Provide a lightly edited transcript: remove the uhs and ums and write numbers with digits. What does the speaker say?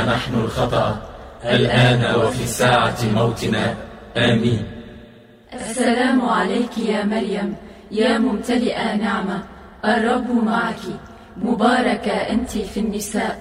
منا نحن الخطأ الآن وفي ساعة موتنا، آمين. السلام عليك يا مريم، يا ممتلئة نعمة، الرب معك، مباركة أنت في النساء،